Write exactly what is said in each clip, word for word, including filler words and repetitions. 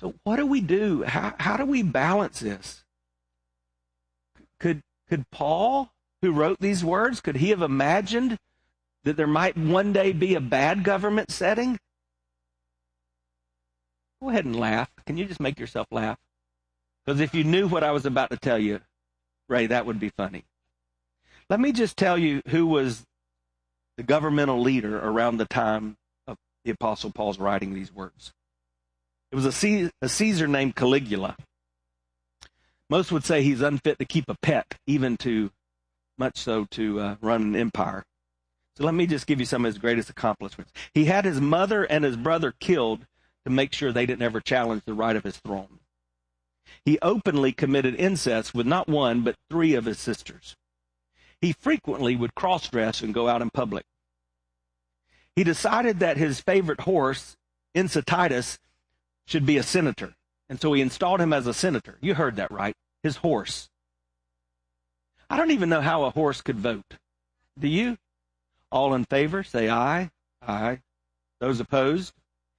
So what do we do? How, how do we balance this? Could, could Paul, who wrote these words, could he have imagined that there might one day be a bad government setting? Go ahead and laugh. Can you just make yourself laugh? Because if you knew what I was about to tell you, Ray, that would be funny. Let me just tell you who was the governmental leader around the time of the Apostle Paul's writing these words. It was a, a Caesar named Caligula. Most would say he's unfit to keep a pet, even to, much so to uh, run an empire. So let me just give you some of his greatest accomplishments. He had his mother and his brother killed to make sure they didn't ever challenge the right of his throne. He openly committed incest with not one, but three of his sisters. He frequently would cross-dress and go out in public. He decided that his favorite horse, Incititus, should be a senator. And so he installed him as a senator. You heard that right. His horse. I don't even know how a horse could vote. Do you? All in favor, say aye. Aye. Those opposed?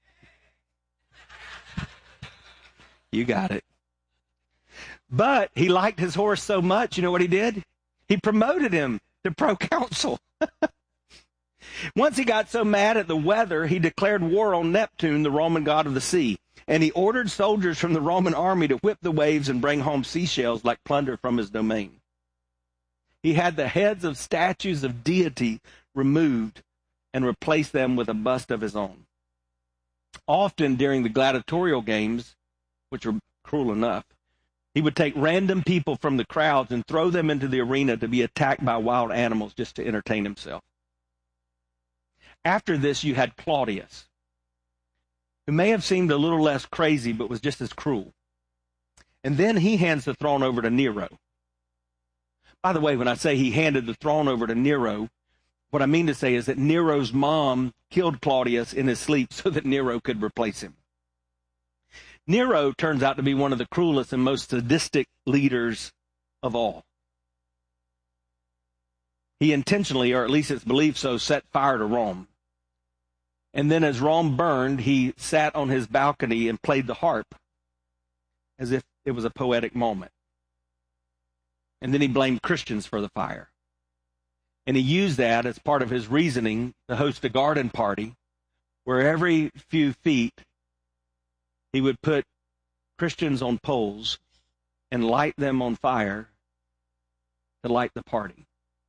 You got it. But he liked his horse so much, you know what he did? He promoted him to proconsul. Once he got so mad at the weather, he declared war on Neptune, the Roman god of the sea. And he ordered soldiers from the Roman army to whip the waves and bring home seashells like plunder from his domain. He had the heads of statues of deity removed and replaced them with a bust of his own. Often during the gladiatorial games, which were cruel enough, he would take random people from the crowds and throw them into the arena to be attacked by wild animals just to entertain himself. After this, you had Claudius, who may have seemed a little less crazy, but was just as cruel. And then he hands the throne over to Nero. By the way, when I say he handed the throne over to Nero, what I mean to say is that Nero's mom killed Claudius in his sleep so that Nero could replace him. Nero turns out to be one of the cruelest and most sadistic leaders of all. He intentionally, or at least it's believed so, set fire to Rome. And then as Rome burned, he sat on his balcony and played the harp as if it was a poetic moment. And then he blamed Christians for the fire. And he used that as part of his reasoning to host a garden party where every few feet he would put Christians on poles and light them on fire to light the party.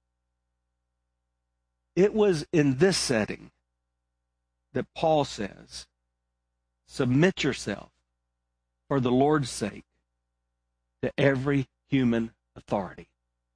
It was in this setting that Paul says, submit yourself for the Lord's sake to every human authority.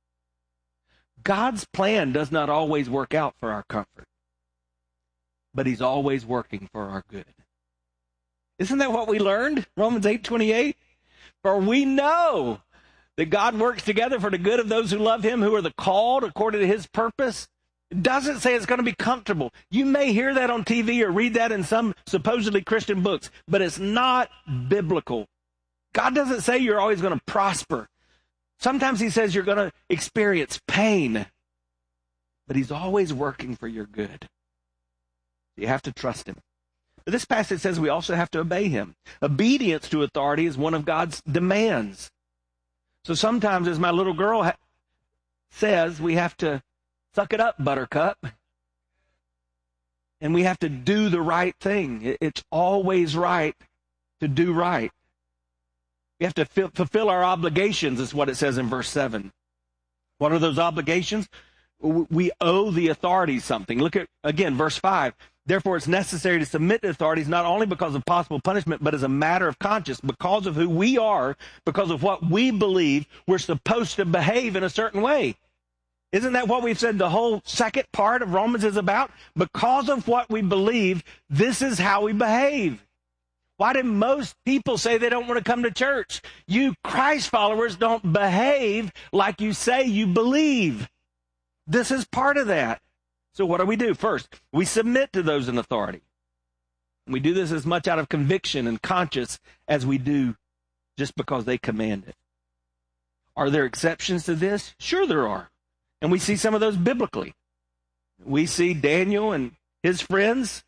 God's plan does not always work out for our comfort, but he's always working for our good. Isn't that what we learned? Romans eight twenty-eight. For we know that God works together for the good of those who love him, who are the called according to his purpose. It doesn't say it's going to be comfortable. You may hear that on T V or read that in some supposedly Christian books, but it's not biblical. God doesn't say you're always going to prosper. Sometimes he says you're going to experience pain, but he's always working for your good. You have to trust him. But this passage says we also have to obey him. Obedience to authority is one of God's demands. So sometimes, as my little girl ha- says, we have to suck it up, buttercup. And we have to do the right thing. It's always right to do right. We have to f- fulfill our obligations, is what it says in verse seven. What are those obligations? We owe the authorities something. Look at, again, verse five. Therefore, it's necessary to submit to authorities not only because of possible punishment, but as a matter of conscience. Because of who we are, because of what we believe, we're supposed to behave in a certain way. Isn't that what we've said the whole second part of Romans is about? Because of what we believe, this is how we behave. Why do most people say they don't want to come to church? You Christ followers don't behave like you say you believe. This is part of that. So what do we do? First, we submit to those in authority. We do this as much out of conviction and conscience as we do just because they command it. Are there exceptions to this? Sure there are. And we see some of those biblically. We see Daniel and his friends